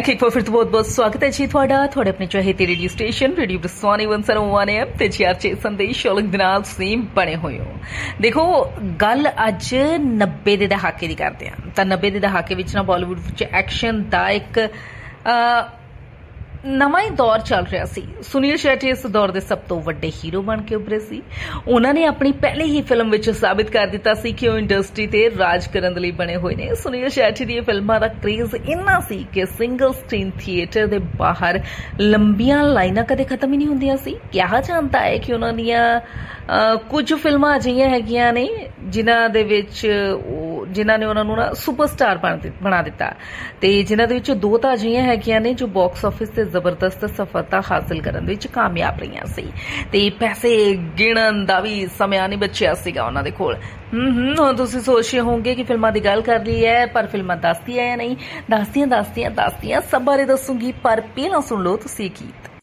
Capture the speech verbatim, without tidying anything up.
Back एक बार फिर तो बहुत बहुत स्वागत है जी ਤੁਹਾਡਾ ਤੁਹਾਡੇ ਆਪਣੇ ਚਾਹਤੇ ਰੇਡੀਓ ਸਟੇਸ਼ਨ ਰੇਡੀਓ ਬਰਸਵਾਨੀ ਇੱਕ ਸੌ ਇੱਕ ਐਮ ਤੇ ਚਾਰਚੇ ਸੰਦੇਸ਼ ਔਲਖ ਦੇ ਨਾਲ ਤੁਸੀਂ ਬਣੇ ਹੋਏ ਹੋ। ਦੇਖੋ ਗੱਲ ਅੱਜ ਨੱਬੇ ਦੇ ਦਹਾਕੇ ਦੀ ਕਰਦੇ ਹਾਂ ਤਾਂ ਨੱਬੇ ਦੇ ਦਹਾਕੇ ਵਿੱਚ ਨਾ ਬਾਲੀਵੁੱਡ ਵਿੱਚ ਐਕਸ਼ਨ ਦਾ ਇੱਕ ਨਵਾਂ ਹੀ ਦੌਰ ਚੱਲ ਰਿਹਾ ਸੀ। ਸੁਨੀਲ ਸ਼ੈਟੀ ਇਸ ਦੌਰ ਦੇ ਸਭ ਤੋਂ ਵੱਡੇ ਹੀਰੋ ਬਣ ਕੇ ਉੱਭਰੇ ਸੀ। ਉਹਨਾਂ ਨੇ ਆਪਣੀ ਪਹਿਲੀ ਹੀ ਫਿਲਮ ਵਿੱਚ ਸਾਬਿਤ ਕਰ ਦਿੱਤਾ ਸੀ ਕਿ ਉਹ ਇੰਡਸਟਰੀ ਤੇ ਰਾਜ ਕਰਨ ਦੇ ਲਈ ਬਣੇ ਹੋਏ ਨੇ। ਸੁਨੀਲ ਸ਼ੈਟੀ ਦੀਆਂ ਫਿਲਮਾਂ ਦਾ ਕ੍ਰੇਜ਼ ਇੰਨਾ ਸੀ ਕਿ ਸਿੰਗਲ ਸਕਰੀਨ ਥੀਏਟਰ ਦੇ ਬਾਹਰ ਲੰਬੀਆਂ ਲਾਈਨਾਂ ਕਦੇ ਖਤਮ ਹੀ ਨਹੀਂ ਹੁੰਦੀਆਂ ਸੀ। ਕਿਹਾ ਜਾਂਦਾ ਹੈ ਕਿ ਉਹਨਾਂ ਦੀਆਂ ਕੁਝ ਫਿਲਮਾਂ ਅਜਿਹੀਆਂ ਹੈਗੀਆਂ ਨੇ ਜਿਨ੍ਹਾਂ ਦੇ ਵਿੱਚ ਜਿਨ੍ਹਾਂ ਨੇ ਉਹਨਾਂ ਨੂੰ ਨਾ ਸੁਪਰਸਟਾਰ ਬਣਾ ਦਿੱਤਾ ਤੇ ਜਿਨ੍ਹਾਂ ਦੇ ਵਿੱਚ ਦੋ ਤਾਂ ਅਜਿਹੀਆਂ ਹੈਗੀਆਂ ਨੇ ਜੋ ਬਾਕਸ ਆਫਿਸ ਤੇ ਜ਼ਬਰਦਸਤ ਸਫਲਤਾ ਹਾਸਲ ਕਰਨ ਵਿੱਚ ਕਾਮਯਾਬ ਰਹੀਆਂ ਸੀ ਤੇ ਪੈਸੇ ਗਿਣਨ ਦਾ ਵੀ ਸਮਾਂ ਨਹੀਂ ਬਚਿਆ ਸੀਗਾ ਉਹਨਾਂ ਦੇ ਕੋਲ। ਹੂੰ ਹੂੰ ਹੁਣ ਤੁਸੀਂ ਸੋਚ ਰਹੇ ਹੋਵੋਗੇ ਕਿ ਫਿਲਮਾਂ ਦੀ ਗੱਲ ਕਰ ਲਈ ਹੈ ਪਰ ਫਿਲਮਾਂ ਦੱਸਦੀਆਂ ਜਾਂ ਨਹੀਂ। ਦੱਸਦੀਆਂ ਦੱਸਦੀਆਂ ਦੱਸਦੀਆਂ ਸਭ ਬਾਰੇ ਦੱਸੂਗੀ ਪਰ ਪਹਿਲਾਂ ਸੁਣ ਲਓ ਤੁਸੀਂ ਗੀਤ।